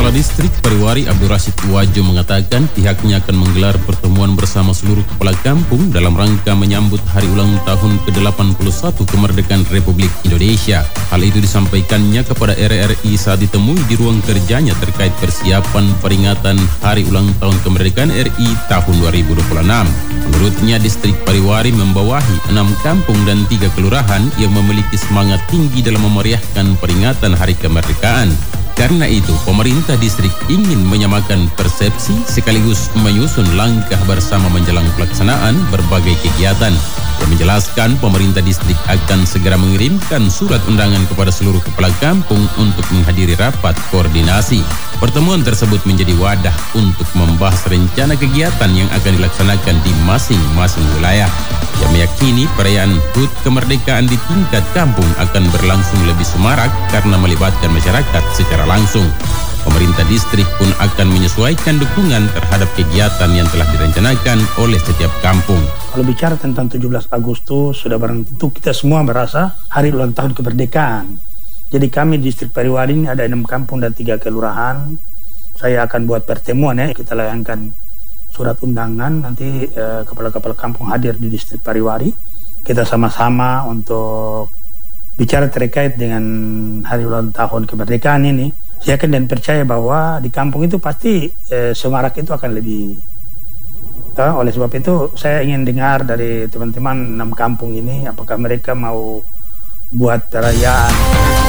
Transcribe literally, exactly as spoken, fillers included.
Kepala Distrik Pariwari Abdul Rashid Wajo mengatakan pihaknya akan menggelar pertemuan bersama seluruh kepala kampung dalam rangka menyambut hari ulang tahun ke delapan puluh satu kemerdekaan Republik Indonesia. Hal itu disampaikannya kepada R R I saat ditemui di ruang kerjanya terkait persiapan peringatan hari ulang tahun kemerdekaan R I tahun dua ribu dua puluh enam. Menurutnya, Distrik Pariwari membawahi enam kampung dan tiga kelurahan yang memiliki semangat tinggi dalam memeriahkan peringatan hari kemerdekaan. Karena itu, pemerintah distrik ingin menyamakan persepsi sekaligus menyusun langkah bersama menjelang pelaksanaan berbagai kegiatan. Yang menjelaskan pemerintah distrik akan segera mengirimkan surat undangan kepada seluruh kepala kampung untuk menghadiri rapat koordinasi. Pertemuan tersebut menjadi wadah untuk membahas rencana kegiatan yang akan dilaksanakan di masing-masing wilayah. Yang meyakini perayaan H U T kemerdekaan di tingkat kampung akan berlangsung lebih semarak karena melibatkan masyarakat secara langsung. Pemerintah distrik pun akan menyesuaikan dukungan terhadap kegiatan yang telah direncanakan oleh setiap kampung. Kalau bicara tentang tujuh belas Agustus, sudah barang tentu kita semua merasa hari ulang tahun kemerdekaan. Jadi kami di Distrik Pariwari ini ada enam kampung dan tiga kelurahan. Saya akan buat pertemuan ya, kita layangkan surat undangan, nanti eh, kepala-kepala kampung hadir di Distrik Pariwari. Kita sama-sama untuk bicara terkait dengan hari ulang tahun kemerdekaan ini. Saya yakin dan percaya bahwa di kampung itu pasti eh, semarak itu akan lebih. Nah, oleh sebab itu saya ingin dengar dari teman-teman enam kampung ini apakah mereka mau buat perayaan